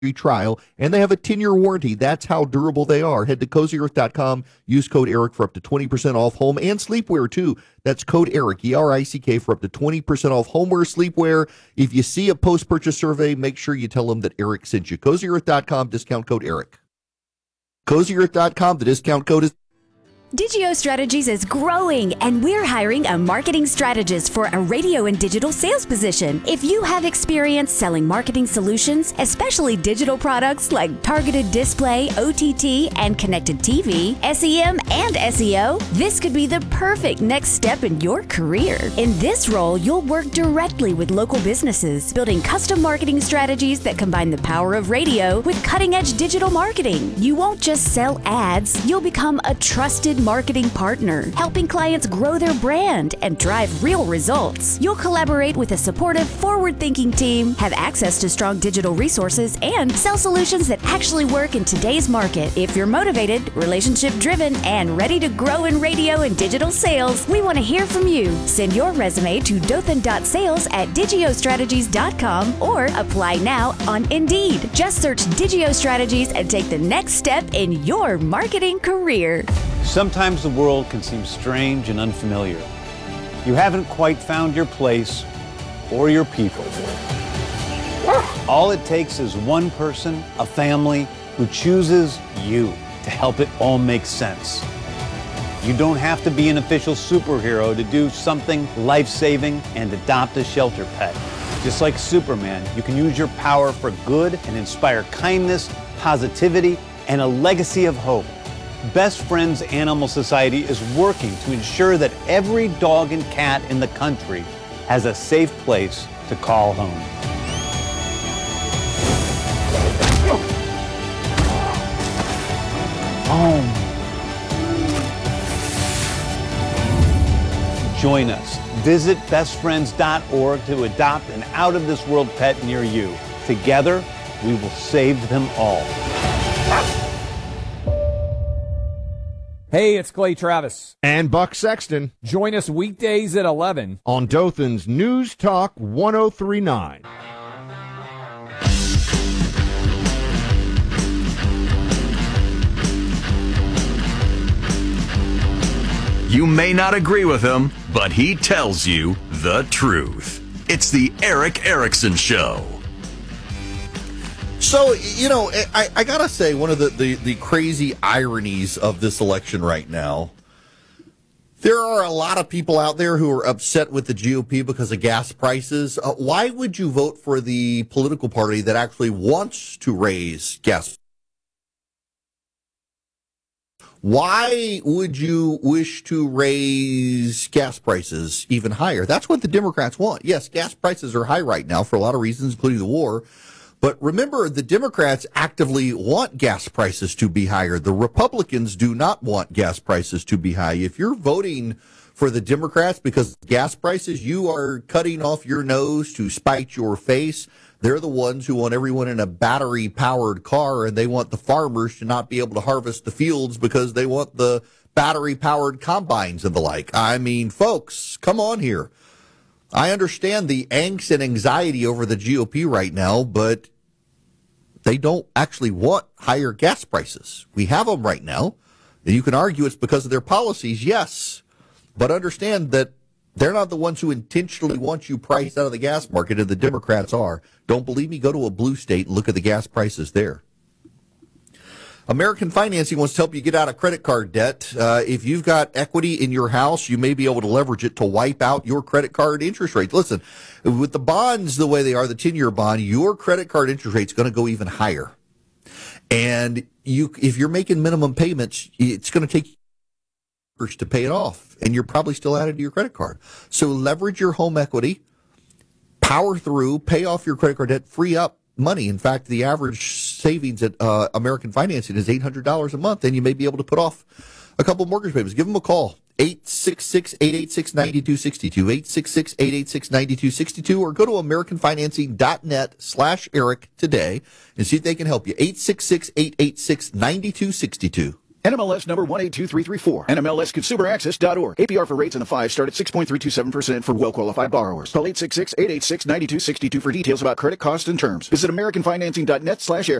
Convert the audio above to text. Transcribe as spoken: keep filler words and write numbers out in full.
trial, and they have a ten-year warranty. That's how durable they are. Head to cozy earth dot com. Use code ERIC for up to twenty percent off home and sleepwear, too. That's code ERIC, E R I C K, for up to twenty percent off homeware, sleepwear. If you see a post-purchase survey, make sure you tell them that Eric sent you. cozy earth dot com, discount code ERIC. cozy earth dot com, the discount code is... Digio Strategies is growing, and we're hiring a marketing strategist for a radio and digital sales position. If you have experience selling marketing solutions, especially digital products like targeted display, O T T, and connected T V, S E M, and S E O, this could be the perfect next step in your career. In this role, you'll work directly with local businesses, building custom marketing strategies that combine the power of radio with cutting-edge digital marketing. You won't just sell ads, you'll become a trusted marketing partner, helping clients grow their brand and drive real results. You'll collaborate with a supportive, forward-thinking team, have access to strong digital resources, and sell solutions that actually work in today's market. If you're motivated, relationship-driven, and ready to grow in radio and digital sales, we want to hear from you. Send your resume to dothan dot sales at digio strategies dot com or apply now on Indeed. Just search Digio Strategies and take the next step in your marketing career. Sometimes the world can seem strange and unfamiliar. You haven't quite found your place or your people. All it takes is one person, a family, who chooses you to help it all make sense. You don't have to be an official superhero to do something life-saving and adopt a shelter pet. Just like Superman, you can use your power for good and inspire kindness, positivity, and a legacy of hope. Best Friends Animal Society is working to ensure that every dog and cat in the country has a safe place to call home. Home. Join us. Visit best friends dot org to adopt an out-of-this-world pet near you. Together, we will save them all. Hey, it's Clay Travis. And Buck Sexton. Join us weekdays at eleven on Dothan's News Talk one oh three point nine. You may not agree with him, but he tells you the truth. It's the Eric Erickson Show. So, you know, I, I got to say, one of the, the, the crazy ironies of this election right now, there are a lot of people out there who are upset with the G O P because of gas prices. Uh, why would you vote for the political party that actually wants to raise gas? Why would you wish to raise gas prices even higher? That's what the Democrats want. Yes, gas prices are high right now for a lot of reasons, including the war. But remember, the Democrats actively want gas prices to be higher. The Republicans do not want gas prices to be high. If you're voting for the Democrats because of gas prices, you are cutting off your nose to spite your face. They're the ones who want everyone in a battery-powered car, and they want the farmers to not be able to harvest the fields because they want the battery-powered combines and the like. I mean, folks, come on here. I understand the angst and anxiety over the G O P right now, but they don't actually want higher gas prices. We have them right now. And you can argue it's because of their policies, yes. But understand that they're not the ones who intentionally want you priced out of the gas market, and the Democrats are. Don't believe me? Go to a blue state and look at the gas prices there. American Financing wants to help you get out of credit card debt. Uh, if you've got equity in your house, you may be able to leverage it to wipe out your credit card interest rate. Listen, with the bonds the way they are, the ten-year bond, your credit card interest rate is going to go even higher. And you, if you're making minimum payments, it's going to take years to pay it off, and you're probably still added to your credit card. So leverage your home equity, power through, pay off your credit card debt, free up money. In fact, the average savings at uh, American Financing is eight hundred dollars a month, and you may be able to put off a couple mortgage payments. Give them a call, eight six six, eight eight six, nine two six two, eight six six, eight eight six, nine two six two, or go to american financing dot net slash Eric today and see if they can help you. eight six six, eight eight six, nine two six two. N M L S number one eight two three three four. N M L S consumer access dot org. A P R for rates in the five start at six point three two seven percent for well-qualified borrowers. Call eight six six, eight eight six, nine two six two for details about credit costs and terms. Visit american financing dot net slash air.